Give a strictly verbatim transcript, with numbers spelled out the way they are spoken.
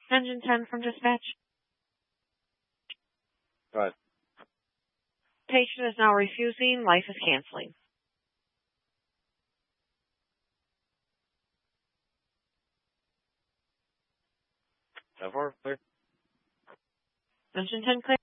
Engine ten from dispatch. Go ahead. Patient is now refusing. Life is canceling. ten four, clear. Engine ten clear.